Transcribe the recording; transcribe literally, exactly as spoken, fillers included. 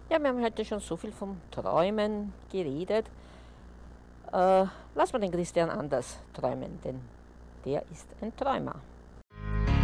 Ja, wir haben heute schon so viel vom Träumen geredet. Äh, lass mal den Christian anders träumen, denn der ist ein Träumer.